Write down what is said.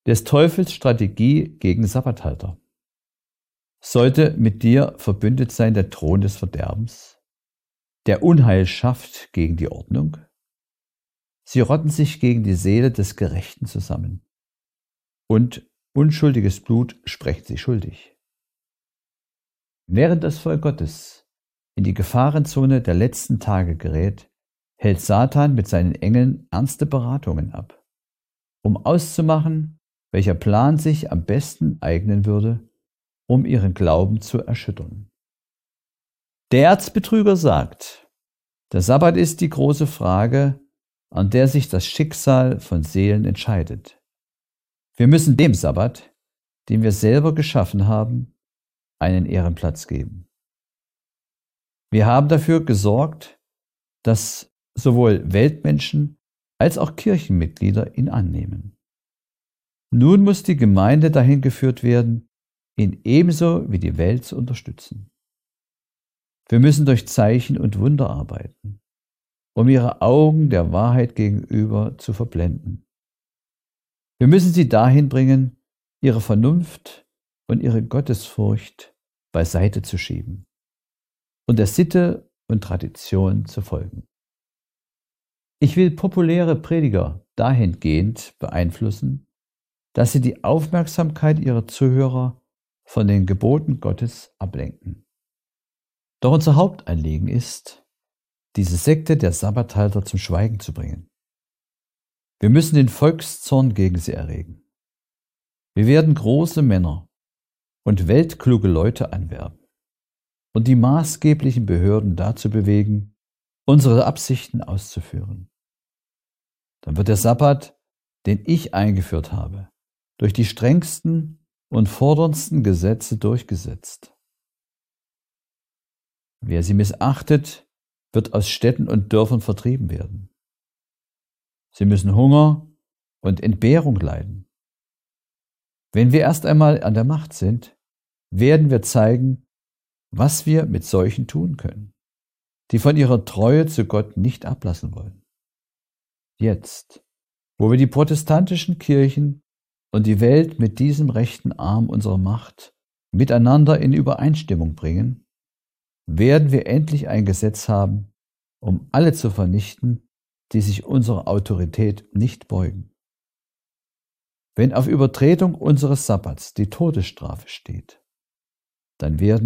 Des Teufels Strategie gegen Sabbathalter. Sollte mit dir verbündet sein der Thron des Verderbens, der Unheil schafft gegen die Ordnung? Sie rotten sich gegen die Seele des Gerechten zusammen. Und unschuldiges Blut sprechen sie schuldig. Während das Volk Gottes in die Gefahrenzone der letzten Tage gerät, hält Satan mit seinen Engeln ernste Beratungen ab, um auszumachen, welcher Plan sich am besten eignen würde, um ihren Glauben zu erschüttern. Der Erzbetrüger sagt, der Sabbat ist die große Frage, an der sich das Schicksal von Seelen entscheidet. Wir müssen dem Sabbat, den wir selber geschaffen haben, einen Ehrenplatz geben. Wir haben dafür gesorgt, dass sowohl Weltmenschen als auch Kirchenmitglieder ihn annehmen. Nun muss die Gemeinde dahin geführt werden, ihn ebenso wie die Welt zu unterstützen. Wir müssen durch Zeichen und Wunder arbeiten, um ihre Augen der Wahrheit gegenüber zu verblenden. Wir müssen sie dahin bringen, ihre Vernunft und ihre Gottesfurcht beiseite zu schieben und der Sitte und Tradition zu folgen. Ich will populäre Prediger dahingehend beeinflussen, dass sie die Aufmerksamkeit ihrer Zuhörer von den Geboten Gottes ablenken. Doch unser Hauptanliegen ist, diese Sekte der Sabbathalter zum Schweigen zu bringen. Wir müssen den Volkszorn gegen sie erregen. Wir werden große Männer und weltkluge Leute anwerben und die maßgeblichen Behörden dazu bewegen, unsere Absichten auszuführen. Dann wird der Sabbat, den ich eingeführt habe, durch die strengsten und forderndsten Gesetze durchgesetzt. Wer sie missachtet, wird aus Städten und Dörfern vertrieben werden. Sie müssen Hunger und Entbehrung leiden. Wenn wir erst einmal an der Macht sind, werden wir zeigen, was wir mit solchen tun können, die von ihrer Treue zu Gott nicht ablassen wollen. Jetzt, wo wir die protestantischen Kirchen und die Welt mit diesem rechten Arm unserer Macht miteinander in Übereinstimmung bringen, werden wir endlich ein Gesetz haben, um alle zu vernichten, die sich unserer Autorität nicht beugen. Wenn auf Übertretung unseres Sabbats die Todesstrafe steht, dann werden